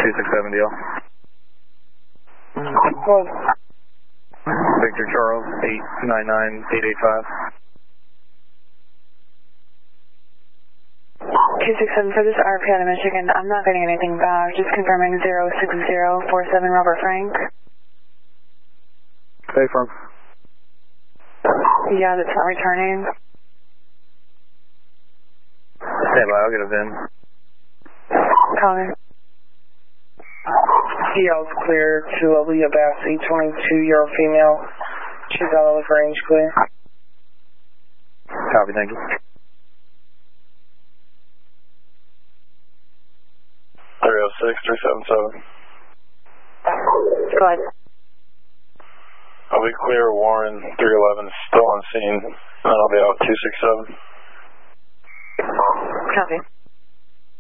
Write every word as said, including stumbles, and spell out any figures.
two six seven deal. Well, Victor Charles, eight nine nine eight eight five. two six seven for this R P out of Michigan. I'm not getting anything back. Just confirming zero six zero four seven Robert Frank. Stay firm. Yeah, that's not returning. Stand by, I'll get a V I N. Copy. P L's clear to Aaliyah Bassi, twenty-two-year-old female. She's out of range clear. Copy, thank you. three oh six, three seven seven. Go ahead. I'll be clear, Warren, three eleven, still on scene. And I'll be out two six seven. Copy.